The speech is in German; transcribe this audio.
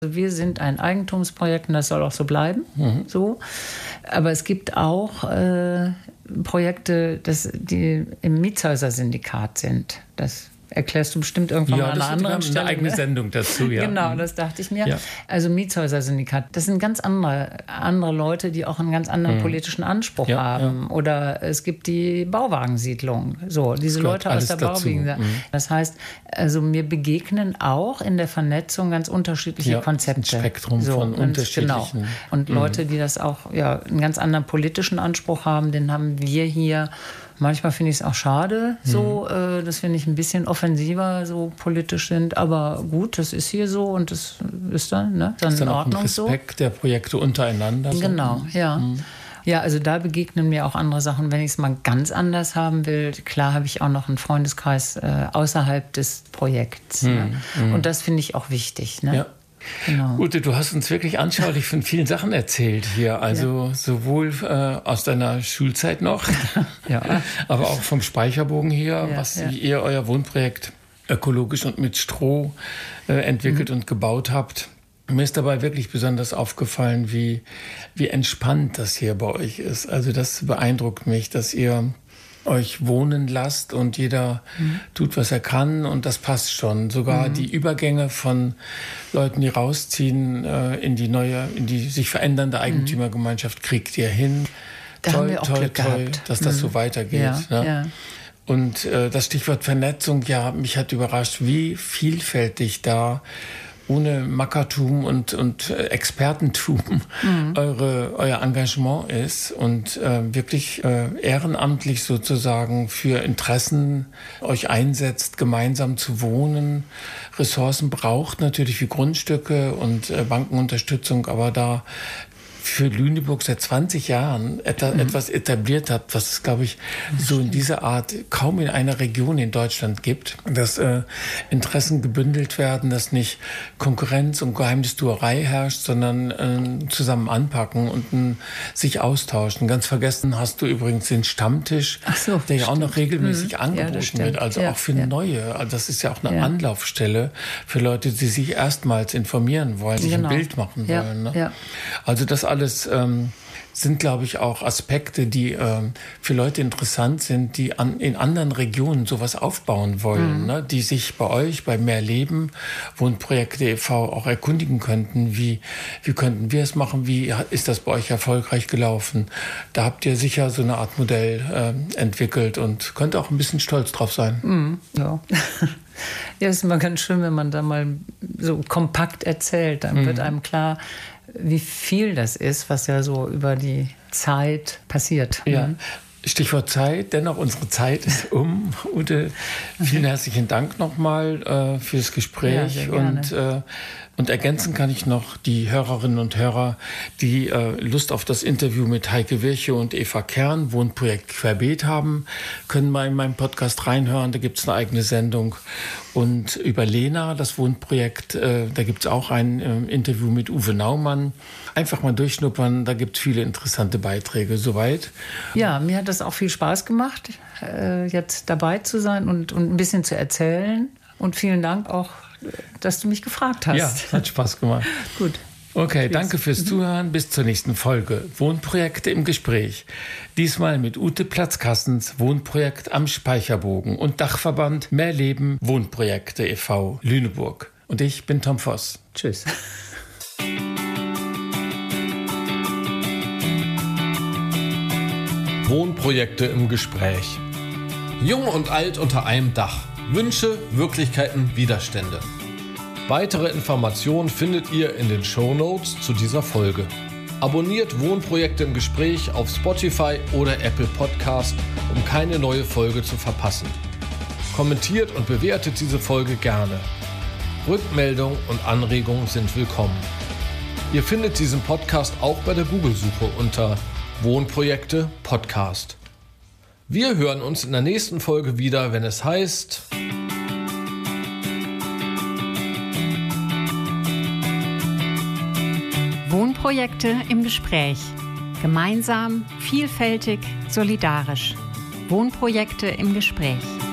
Wir sind ein Eigentumsprojekt und das soll auch so bleiben. So. Aber es gibt auch Projekte, die im Mietshäuser-Syndikat sind. Das erklärst du bestimmt irgendwann mal an einer anderen Stelle. Eine eigene Sendung dazu, ja. Genau, das dachte ich mir. Ja. Also Mietshäuser-Syndikat, das sind ganz andere Leute, die auch einen ganz anderen politischen Anspruch haben. Ja. Oder es gibt die Bauwagensiedlung. So, diese Leute aus der Bauwagensiedlung. Das heißt, also mir begegnen auch in der Vernetzung ganz unterschiedliche Konzepte. Ein Spektrum von unterschiedlichen. Genau. Und Leute, die das auch einen ganz anderen politischen Anspruch haben, den haben wir hier. Manchmal finde ich es auch schade, dass wir nicht ein bisschen offensiver so politisch sind. Aber gut, das ist hier so und das ist dann, dann in Ordnung so. Respekt der Projekte untereinander. Genau, ja. Ja, also da begegnen mir auch andere Sachen. Wenn ich es mal ganz anders haben will, klar habe ich auch noch einen Freundeskreis außerhalb des Projekts. Und das finde ich auch wichtig. Ne? Ja. Genau. Ute, du hast uns wirklich anschaulich von vielen Sachen erzählt hier. Also sowohl aus deiner Schulzeit noch, aber auch vom Speicherbogen her, wie ihr euer Wohnprojekt ökologisch und mit Stroh entwickelt und gebaut habt. Mir ist dabei wirklich besonders aufgefallen, wie entspannt das hier bei euch ist. Also das beeindruckt mich, dass ihr euch wohnen lasst und jeder tut, was er kann und das passt schon. Sogar die Übergänge von Leuten, die rausziehen in die sich verändernde Eigentümergemeinschaft kriegt ihr hin. Da haben wir auch Glück gehabt. Dass das so weitergeht. Ja, ne? ja. Und das Stichwort Vernetzung, mich hat überrascht, wie vielfältig da ohne Mackertum und Expertentum euer Engagement ist und wirklich ehrenamtlich sozusagen für Interessen euch einsetzt, gemeinsam zu wohnen. Ressourcen braucht natürlich wie Grundstücke und Bankenunterstützung, aber da für Lüneburg seit 20 Jahren etwas etabliert hat, was es, glaube ich, so in dieser Art kaum in einer Region in Deutschland gibt, dass Interessen gebündelt werden, dass nicht Konkurrenz und Geheimnistuerei herrscht, sondern zusammen anpacken und sich austauschen. Ganz vergessen hast du übrigens den Stammtisch, der ja auch noch regelmäßig angeboten wird, also auch für Neue. Also das ist ja auch eine Anlaufstelle für Leute, die sich erstmals informieren wollen, sich ein Bild machen wollen. Ne? Ja. Also das alles sind, glaube ich, auch Aspekte, die für Leute interessant sind, die in anderen Regionen sowas aufbauen wollen, ne? Die sich bei euch, bei Mehr Leben, Wohnprojekte e.V. auch erkundigen könnten, wie könnten wir es machen, wie ist das bei euch erfolgreich gelaufen. Da habt ihr sicher so eine Art Modell entwickelt und könnt auch ein bisschen stolz drauf sein. Ja. Ja, ist immer ganz schön, wenn man da mal so kompakt erzählt, dann wird einem klar, wie viel das ist, was ja so über die Zeit passiert. Ja. Stichwort Zeit, dennoch unsere Zeit ist um. Ute, vielen herzlichen Dank nochmal fürs Gespräch. Ja, sehr gerne. Und ergänzen kann ich noch die Hörerinnen und Hörer, die Lust auf das Interview mit Heike Wirchow und Eva Kern, Wohnprojekt Querbeet haben, können mal in meinem Podcast reinhören. Da gibt es eine eigene Sendung. Und über Lena, das Wohnprojekt, da gibt es auch ein Interview mit Uwe Naumann. Einfach mal durchschnuppern, da gibt es viele interessante Beiträge. Soweit? Ja, mir hat das auch viel Spaß gemacht, jetzt dabei zu sein und ein bisschen zu erzählen. Und vielen Dank auch, dass du mich gefragt hast. Ja, hat Spaß gemacht. Gut. Okay, danke fürs Zuhören. Bis zur nächsten Folge. Wohnprojekte im Gespräch. Diesmal mit Ute Platzkassens Wohnprojekt am Speicherbogen und Dachverband Mehr Leben Wohnprojekte e.V. Lüneburg. Und ich bin Tom Voss. Tschüss. Wohnprojekte im Gespräch. Jung und alt unter einem Dach. Wünsche, Wirklichkeiten, Widerstände. Weitere Informationen findet ihr in den Shownotes zu dieser Folge. Abonniert Wohnprojekte im Gespräch auf Spotify oder Apple Podcast, um keine neue Folge zu verpassen. Kommentiert und bewertet diese Folge gerne. Rückmeldungen und Anregungen sind willkommen. Ihr findet diesen Podcast auch bei der Google-Suche unter Wohnprojekte Podcast. Wir hören uns in der nächsten Folge wieder, wenn es heißt Wohnprojekte im Gespräch. Gemeinsam, vielfältig, solidarisch. Wohnprojekte im Gespräch.